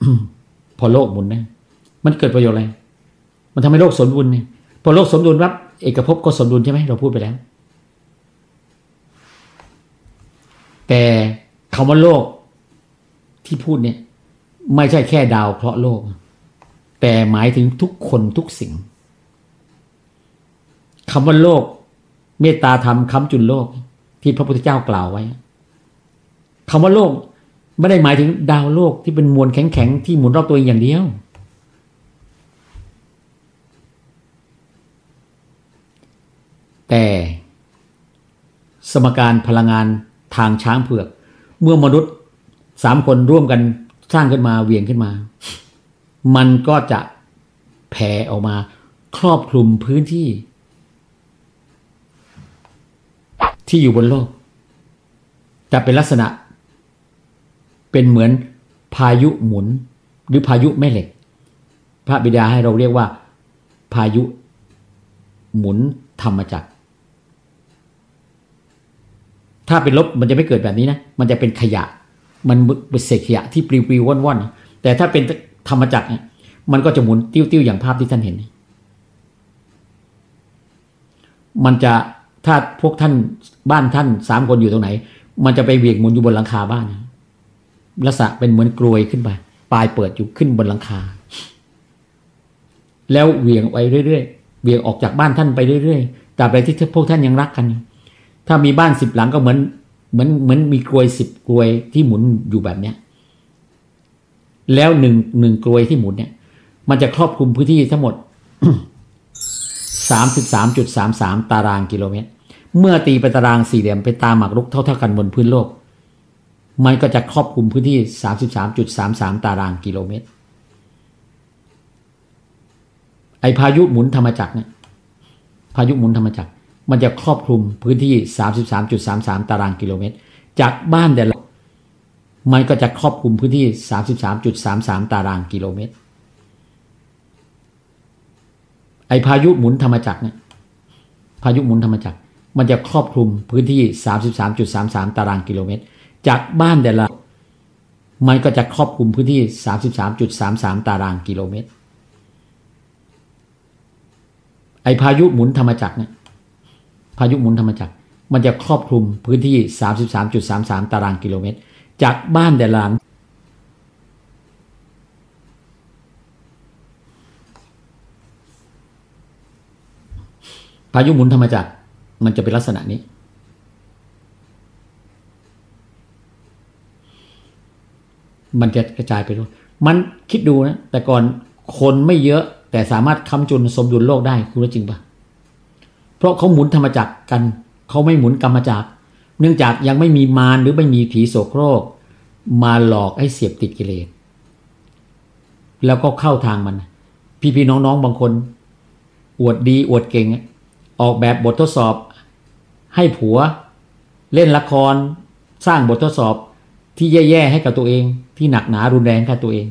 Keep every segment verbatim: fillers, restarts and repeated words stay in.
พอโลกหมุนนะมันเกิดประโยชน์อะไรมันทำให้โลกสมดุลเนี่ยพอโลกสมดุลปั๊บเอกภพก็สมดุลใช่ไหมเราพูดไปแล้วแต่คำว่าโลกที่พูดเนี่ยไม่ใช่แค่ดาวเคราะห์โลกแต่หมายถึงทุกคนทุกสิ่งคำว่าโลกเมตตาธรรมค้ำจุนโลกที่พระพุทธเจ้ากล่าวไว้คำว่าโลกไม่ได้หมายถึงดาวโลกที่เป็นมวลแข็งๆที่หมุนรอบตัวเองอย่างเดียวแต่สมการพลังงานทางช้างเผือกเมื่อมนุษย์สามคนร่วมกันสร้างขึ้นมาเวียงขึ้นมามันก็จะแผ่ออกมาครอบคลุมพื้นที่ที่อยู่บนโลกจะเป็นลักษณะเป็นเหมือนพายุหมุนหรือพายุแม่เหล็กพระบิดาให้เราเรียกว่าพายุหมุนธรรมจักรถ้าเป็นลบมันจะไม่เกิดแบบนี้นะมันจะเป็นขยะมันเป็นเศษขยะที่ปลิวๆว่อนๆแต่ถ้าเป็นธรรมจักรเนี่ยมันก็จะหมุนติ้วๆอย่างภาพที่ท่านเห็นมันจะถ้าพวกท่านบ้านท่านสามคนอยู่ตรงไหนมันจะไปเวียงหมุนอยู่บนหลังคาบ้านลักษณะเป็นเหมือนกลวยขึ้นไปปลายเปิดอยู่ขึ้นบนหลังคาแล้วเวียงไปเรื่อยๆเวียงออกจากบ้านท่านไปเรื่อยๆตราบใดที่พวกท่านยังรักกันถ้ามีบ้านสิบหลังก็เหมือนเหมือนเหมือนมีกลวยสิบกลวยที่หมุนอยู่แบบเนี้ยแล้วหนึ่งหนึ่งกลวยที่หมุนเนี่ยมันจะครอบคลุมพื้นที่ทั้งหมด สามสิบสามจุดสามสาม ตารางกิโลเมตรเมื่อตีเป็นตารางสี่เหลี่ยมเป็นตาหมากรุกเท่าๆกันบนพื้นโลกมันก็จะครอบคลุมพื้นที่ สามสิบสามจุดสามสาม ตารางกิโลเมตรไอพายุหมุนธรรมจักรเนี่ยพายุหมุนธรรมจักรมันจะครอบคลุมพื้นที่ สามสิบสามจุดสามสาม ตารางกิโลเมตรจากบ้านแต่ละมันก็จะครอบคลุมพื้นที่ สามสิบสามจุดสามสาม ตารางกิโลเมตรไอพายุหมุนธรรมจักรเนี่ยพายุหมุนธรรมจักรมันจะครอบคลุมพื้นที่ สามสิบสามจุดสามสาม ตารางกิโลเมตรจากบ้านแต่ละมันก็จะครอบคลุมพื้นที่ สามสิบสามจุดสามสาม ตารางกิโลเมตรไอพายุหมุนธรรมจักรเนี่ยพายุหมุนธรรมจักรมันจะครอบคลุมพื้นที่ สามสิบสามจุดสามสาม ตารางกิโลเมตรจากบ้านแต่ละหลังพายุหมุนธรรมจักรมันจะเป็นลักษณะนี้มันจะกระจายไปด้วยมันคิดดูนะแต่ก่อนคนไม่เยอะแต่สามารถค้ำจุนสมดุลโลกได้คุณรู้จริงปะเพราะเขาหมุนธรรมจักรกันเขาไม่หมุนกรรมจักรเนื่องจากยังไม่มีมารหรือไม่มีผีโสโครกมาหลอกให้เสียบติดกิเลสแล้วก็เข้าทางมันพี่ๆน้องๆบางคนอวดดีอวดเก่งออกแบบบททดสอบให้ผัวเล่นละครสร้างบททดสอบที่แย่ๆให้กับตัวเองที่หนักหนารุนแรงกับตัวเอง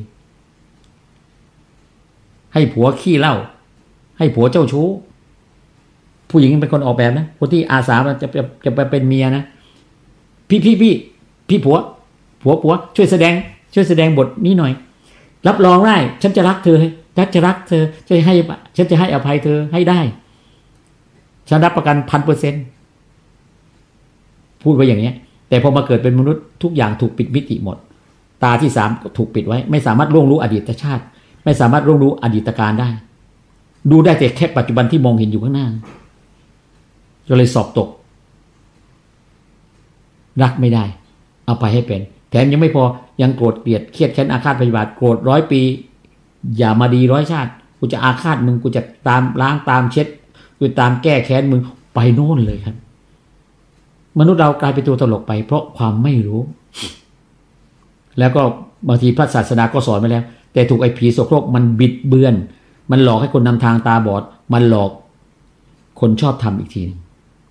ให้ผัวขี้เหล้าให้ผัวเจ้าชู้ผู้หญิงเป็นคนออกแบบนะคนที่อาสาจะจะจะไปเป็นเมียนะพี่พี่พี่พี่ผัวผัวผัวช่วยแสดงช่วยแสดงบทนี้หน่อยรับรองได้ฉันจะรักเธอฉันจะรักเธอจะให้ฉันจะให้อภัยเธอให้ได้ฉันรับประกันพันเปอร์เซ็นต์พูดไว้อย่างนี้แต่พอมาเกิดเป็นมนุษย์ทุกอย่างถูกปิดมิติหมดตาที่สามก็ถูกปิดไว้ไม่สามารถล่วงรู้อดีตชาติไม่สามารถล่วงรู้อดีตการได้ดูได้แต่แค่ปัจจุบันที่มองเห็นอยู่ข้างหน้าก็เลยสอบตกรักไม่ได้เอาไปให้เป็นแถมยังไม่พอยังโกรธเกลียดเครียดแค้นอาฆาตพยาบาทโกรธร้อยปีอย่ามาดีร้อยชาติกูจะอาฆาตมึงกูจะตามล้างตามเช็ดกูตามแก้แค้นมึงไปโน่นเลยครับมนุษย์เรากลายเป็นตัวตลกไปเพราะความไม่รู้แล้วก็บางทีพระศาสนาก็สอนไปแล้วแต่ถูกไอ้ผีโสโครกมันบิดเบือนมันหลอกให้คนนำทางตาบอดมันหลอกคนชอบทำอีกทีนึง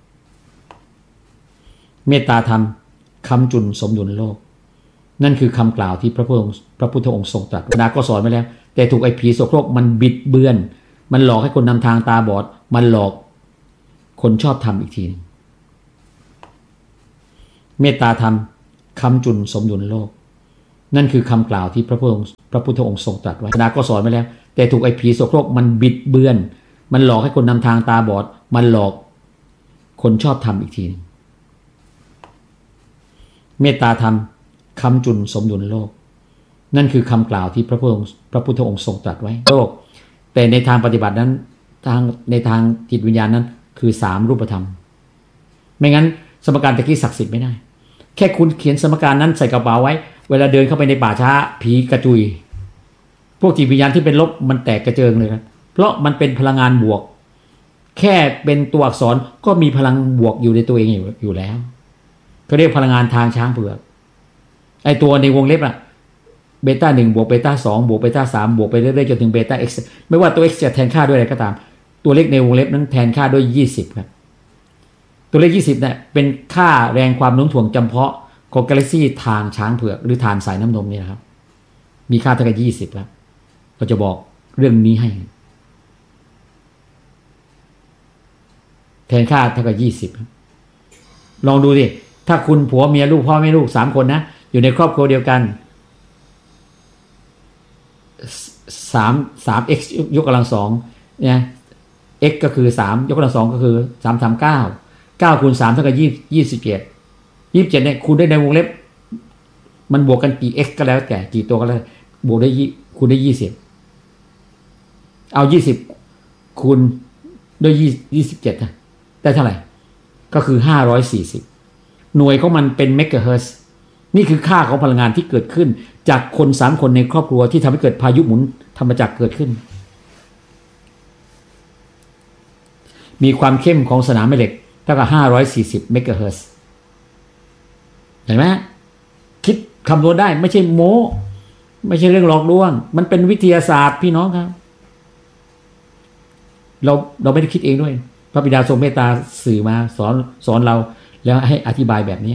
เมตตาธรรมค้ำจุนสมดุลโลกนั่นคือคำกล่าวที่พระพุทธองค์พระพุทธองค์ทรงตรัสศาสนาก็สอนไปแล้วแต่ถูกไอ้ผีโสโครกมันบิดเบือนมันหลอกให้คนนำทางตาบอดมันหลอกคนชอบทำอีกทีนึงเมตตาธรรมค้ำจุนสมดุลโลกนั่นคือคำกล่าวที่พระพุทธองค์พระพุทธองค์ทรงตรัสไว้ศาสนาก็สอนไว้แล้วแต่ถูกไอ้ผีโสโครกมันบิดเบือนมันหลอกให้คนนำทางตาบอดมันหลอกคนชอบทำอีกทีนึงเมตตาธรรมคำจุนสมดุลโลกนั่นคือคำกล่าวที่พระพุทธองค์พระพุทธองค์ทรงตรัสไว้โลกแต่ในทางปฏิบัตินั้นทางในทางจิตวิญญาณนั้นคือสามรูปธรรมไม่งั้นสมการตะกี้ศักดิ์สิทธิ์ไม่ได้แค่คุณเขียนสมการนั้นใส่กระเป๋าไว้เวลาเดินเข้าไปในป่าช้าผีกระจุยพวกจิตวิญญาณที่เป็นลบมันแตกกระเจิงเลยครับเพราะมันเป็นพลังงานบวกแค่เป็นตัวอักษรก็มีพลังบวกอยู่ในตัวเองอยู่อยู่แล้วเขาเรียกพลังงานทางช้างเผือกไอตัวในวงเล็บอะเบต้าหนึ่งบวกเบต้าสองบวกเบต้าสามบวกไปเรื่อยๆจนถึงเบต้าเอ็กซ์ไม่ว่าตัว x จะแทนค่าด้วยอะไรก็ตามตัวเลขในวงเล็บนั้นแทนค่าด้วยยี่สิบครับตัวเลขยี่สิบเนี่ยเป็นค่าแรงความโน้มถ่วงจำเพาะของกาแล็กซี่ทางช้างเผือกหรือทางสายน้ำนมนี่นะครับมีค่าเท่ากับยี่สิบครับเราจะบอกเรื่องนี้ให้แทนค่าเท่ากับยี่สิบลองดูดิถ้าคุณผัวเมียลูกพ่อแม่ลูกสามคนนะอยู่ในครอบครัวเดียวกันสาม สาม x ยกกำลังสองเนี่ย x ก็คือสามยกกำลังสองก็คือสาม สาม เก้า เก้าคูณสามเท่ากับยี่สิบเจ็ด ยี่สิบเจ็ดเนี่ยคูณได้ในวงเล็บมันบวกกันกี่ x ก็แล้วแต่กี่ตัวก็แล้วบวกได้คูณได้ยี่สิบเอายี่สิบคูณด้วยยี่สิบเจ็ดนะได้เท่าไหร่ก็คือห้าร้อยสี่สิบหน่วยของมันเป็นเมกะเฮิรตซ์นี่คือค่าของพลังงานที่เกิดขึ้นจากคนสามคนในครอบครัวที่ทำให้เกิดพายุหมุนธรรมจักรเกิดขึ้นมีความเข้มของสนามแม่เหล็กเท่ากับห้าร้อยสี่สิบเมกะเฮิรตซ์เห็นไหมคิดคำนวณได้ไม่ใช่โม้ไม่ใช่เรื่องหลอกลวงมันเป็นวิทยาศาสตร์พี่น้องครับเราเราไม่ได้คิดเองด้วยพระบิดาทรงเมตตาสื่อมาสอนสอนเราแล้วให้อธิบายแบบนี้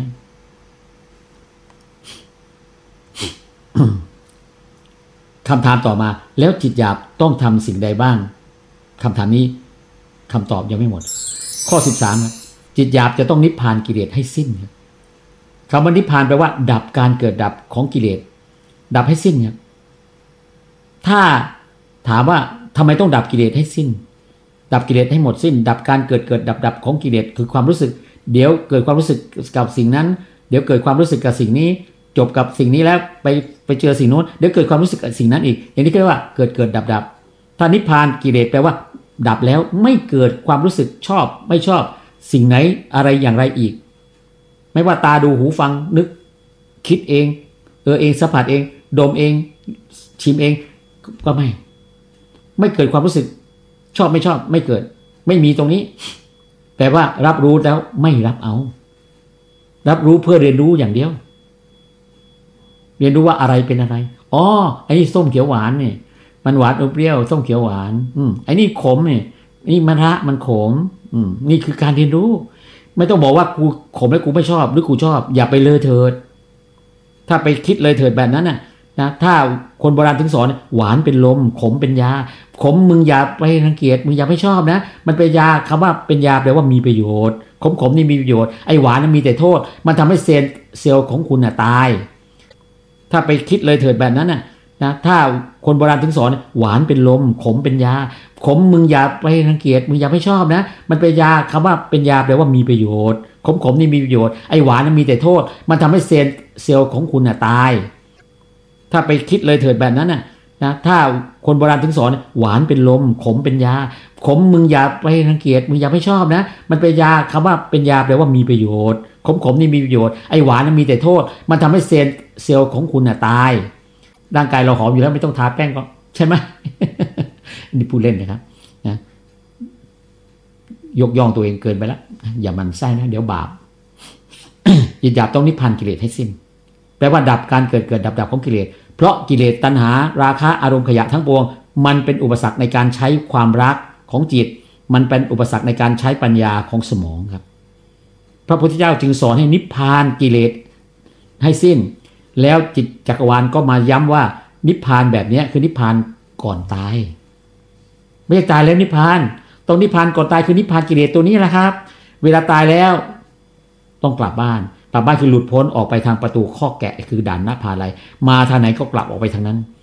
คำถามต่อมาแล้วจิตหยาบต้องทำสิ่งใดบ้างคำถามนี้คำตอบยังไม่หมดข้อสิบสามครับจิตหยาบจะต้องนิพพานกิเลสให้สิ้นครับคำว่านิพพานแปลว่าดับการเกิดดับของกิเลสดับให้สิ้นครับถ้าถามว่าทำไมต้องดับกิเลสให้สิ้นดับกิเลสให้หมดสิ้นดับการเกิดเกิดดับดับของกิเลสคือความรู้สึกเดี๋ยวเกิดความรู้สึกกับสิ่งนั้นเดี๋ยวเกิดความรู้สึกกับสิ่งนี้จบกับสิ่งนี้แล้วไปไปเจอสิ่งโน้นเดี๋ยวเกิดความรู้สึกกับสิ่งนั้นอีกอย่างนี้ก็เรียกว่าเกิดเกิดดับดับถ้านิพพานกิเลสแปลว่าดับแล้วไม่เกิดความรู้สึกชอบไม่ชอบสิ่งไหนอะไรอย่างไรอีกไม่ว่าตาดูหูฟังนึกคิดเองเออเองสัมผัสเองดมเองชิมเองก็ไม่ไม่เกิดความรู้สึกชอบไม่ชอบไม่เกิดไม่มีตรงนี้แต่ว่ารับรู้แล้วไม่รับเอารับรู้เพื่อเรียนรู้อย่างเดียวเรียนรู้ว่าอะไรเป็นอะไรอ๋อไอ้นี่ส้มเขียวหวานเนี่ยมันหวานอมเปรี้ยวส้มเขียวหวานอืมไอ้นี่ขมเนี่ยนี่มะระมันขมอืมนี่คือการเรียนรู้ไม่ต้องบอกว่ากูขมแล้วกูไม่ชอบหรือกูชอบอย่าไปเลยเถิดถ้าไปคิดเลยเถิดแบบนั้นน่ะนะถ้าคนโบราณถึงสอนหวานเป็นลมขมเป็นยาขมมึงอย่าไปรังเกียจมึงอย่าไม่ชอบนะมันเป็นยาคำว่าเป็นยาแปลว่ามีประโยชน์ขมขมนี่มีประโยชน์ไอ้หวานนั้นมีแต่โทษมันทำให้เซลล์เซลล์ของคุณน่ะตายถ้าไปคิดเลยเถิดแบบนั้นน่ะนะถ้าคนโบราณถึงสอนหวานเป็นลมขมเป็นยาขมมึงอย่าไปรังเกียจมึงอย่าไม่ชอบนะมันเป็นยาคำว่าเป็นยาแปลว่ามีประโยชน์ขมขมนี่มีประโยชน์ไอ้หวานนั้นมีแต่โทษมันทำให้เซลล์เซลล์ของคุณน่ะตายถ้าไปคิดเลยเถิดแบบนั้นน่ะนะถ้าคนโบราณถึงสอนหวานเป็นลมขมเป็นยาขมมึงอย่าไปรังเกียจมึงอย่าไม่ชอบนะมันเป็นยาคำว่าเป็นยาแปลว่ามีประโยชน์ขมขมนี่มีประโยชน์ไอ้หวานนั้นมีแต่โทษมันทำให้เซลล์เซลล์ของคุณน่ะตายร่างกายเราหอมอยู่แล้วไม่ต้องทาแป้งก็ใช่ไหม นี่พูดเล่นนะครับนะยกย่องตัวเองเกินไปแล้วอย่ามันไส้นะเดี๋ยวบาป จิตหยาบต้องนิพพานกิเลสให้สิ้นแปลว่าดับการเกิดเกิดดับดับของกิเลสเพราะกิเลสตัณหาราคะอารมณ์ขยะทั้งปวงมันเป็นอุปสรรคในการใช้ความรักของจิตมันเป็นอุปสรรคในการใช้ปัญญาของสมองครับพระพุทธเจ้าจึงสอนให้นิพพานกิเลสให้สิ้นแล้วจิตจักรวาลก็มาย้ำว่านิพพานแบบนี้คือนิพพานก่อนตายไม่ใช่ตายแล้วนิพพานตรงนิพพานก่อนตายคือนิพพานกิเลสตัวนี้แหละครับเวลาตายแล้วต้องกลับบ้านกลับบ้านคือหลุดพ้นออกไปทางประตูข้อแกะคือด่านหน้าพาลัยมาทางไหนก็กลับออกไปทางนั้น